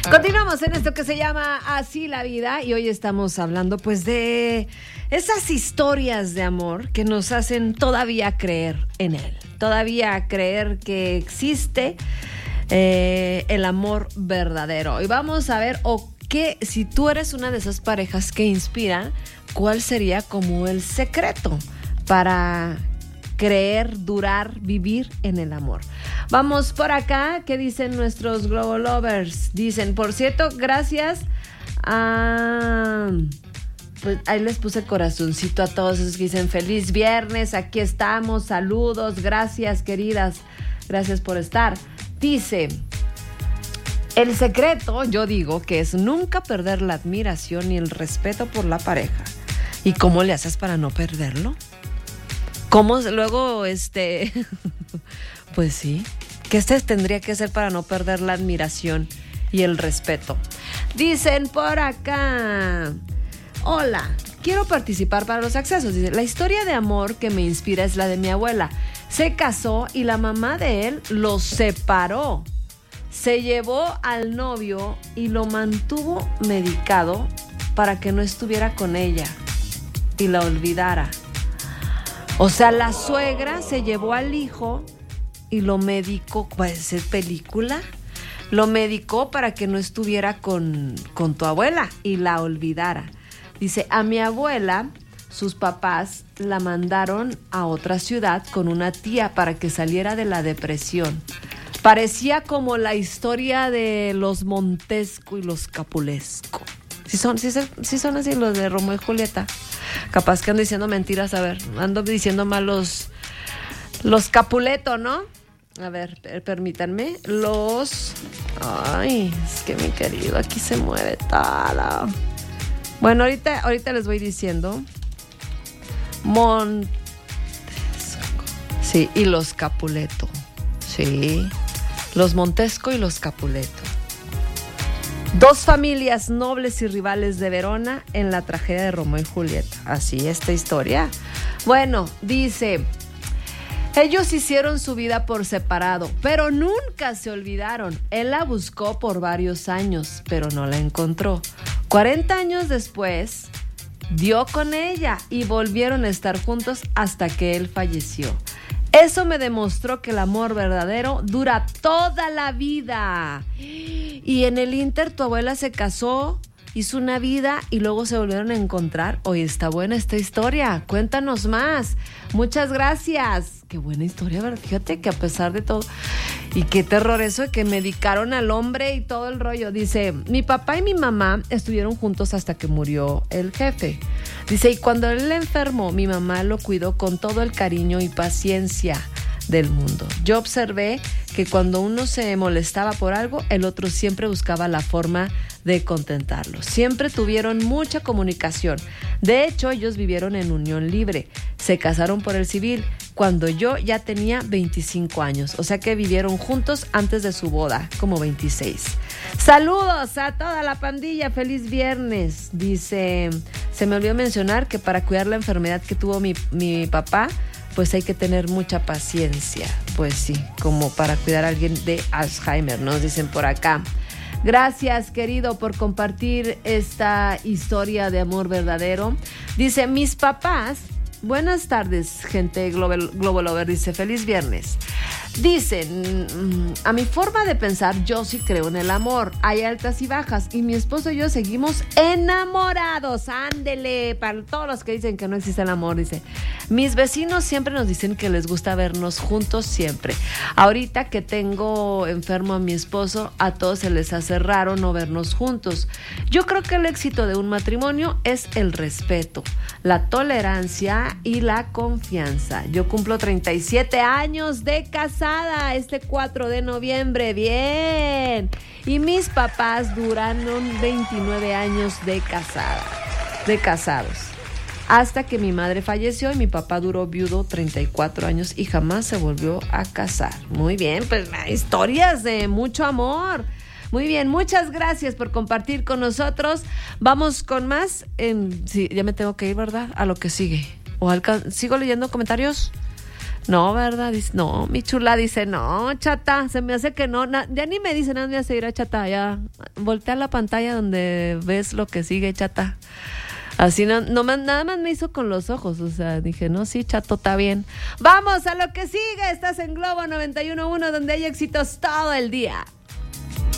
Continuamos en esto que se llama Así la Vida y hoy estamos hablando pues de esas historias de amor que nos hacen todavía creer en él, todavía creer que existe el amor verdadero. Y vamos a ver si tú eres una de esas parejas que inspiran, ¿cuál sería como el secreto para creer, durar, vivir en el amor? Vamos por acá, ¿qué dicen nuestros Globo Lovers? Dicen, por cierto, gracias a... Pues ahí les puse corazoncito a todos esos que dicen feliz viernes, aquí estamos, saludos, gracias queridas, gracias por estar. Dice, el secreto, yo digo que es nunca perder la admiración y el respeto por la pareja. ¿Y cómo le haces para no perderlo? ¿Cómo luego, pues sí, ¿qué tendría que hacer para no perder la admiración y el respeto? Dicen por acá, hola, quiero participar para los accesos. Dice, la historia de amor que me inspira es la de mi abuela. Se casó y la mamá de él lo separó. Se llevó al novio y lo mantuvo medicado para que no estuviera con ella y la olvidara. O sea, la suegra se llevó al hijo y lo medicó, ¿puede ser película? Lo medicó para que no estuviera con tu abuela y la olvidara. Dice, a mi abuela, sus papás la mandaron a otra ciudad con una tía para que saliera de la depresión. Parecía como la historia de los Montesco y los Capulesco. Sí son así los de Romeo y Julieta. Capaz que ando diciendo mentiras, a ver, ando diciendo mal los Capuleto, ¿no? A ver, permítanme, ay, es que mi querido, aquí se mueve todo. Bueno, ahorita les voy diciendo. Montesco. Sí, y los Capuleto. Sí, los Montesco y los Capuleto. Dos familias nobles y rivales de Verona en la tragedia de Romeo y Julieta. Así esta historia. Bueno, dice, ellos hicieron su vida por separado, pero nunca se olvidaron. Él la buscó por varios años, pero no la encontró. 40 años después, dio con ella y volvieron a estar juntos hasta que él falleció. Eso me demostró que el amor verdadero dura toda la vida. Y en el Inter tu abuela se casó, hizo una vida y luego se volvieron a encontrar. Oye, está buena esta historia. Cuéntanos más. Muchas gracias. Qué buena historia, ¿verdad? Fíjate que a pesar de todo, y qué terror eso de que medicaron al hombre y todo el rollo. Dice, mi papá y mi mamá estuvieron juntos hasta que murió el jefe. Dice, y cuando él enfermó, mi mamá lo cuidó con todo el cariño y paciencia del mundo. Yo observé que cuando uno se molestaba por algo, el otro siempre buscaba la forma de contentarlo. Siempre tuvieron mucha comunicación. De hecho, ellos vivieron en unión libre. Se casaron por el civil cuando yo ya tenía 25 años. O sea que vivieron juntos antes de su boda, como 26. Saludos a toda la pandilla. Feliz viernes. Dice, se me olvidó mencionar que para cuidar la enfermedad que tuvo mi papá, pues hay que tener mucha paciencia. Pues sí, como para cuidar a alguien de Alzheimer, nos dicen por acá. Gracias, querido, por compartir esta historia de amor verdadero. Dice, mis papás, buenas tardes, gente Globo Lover, dice, feliz viernes. Dicen, a mi forma de pensar, yo sí creo en el amor. Hay altas y bajas y mi esposo y yo seguimos enamorados. Ándele, para todos los que dicen que no existe el amor, dice, mis vecinos siempre nos dicen que les gusta vernos juntos siempre. Ahorita que tengo enfermo a mi esposo, a todos se les hace raro no vernos juntos. Yo creo que el éxito de un matrimonio es el respeto, la tolerancia y la confianza. Yo cumplo 37 años de casada este 4 de noviembre. Bien. Y mis papás duraron 29 años de casados. Hasta que mi madre falleció y mi papá duró viudo 34 años y jamás se volvió a casar. Muy bien, pues historias de mucho amor. Muy bien, muchas gracias por compartir con nosotros. Vamos con más. Sí, ya me tengo que ir, ¿verdad? A lo que sigue. ¿Sigo leyendo comentarios? No, ¿verdad? Dice, no, mi chula dice, no, chata, se me hace que no, ya ni me dice nada, me hace ir a chata, ya, voltea la pantalla donde ves lo que sigue, chata. Así nada más me hizo con los ojos, o sea, dije, no, sí, chato, está bien. Vamos a lo que sigue, estás en Globo 91.1, donde hay éxitos todo el día.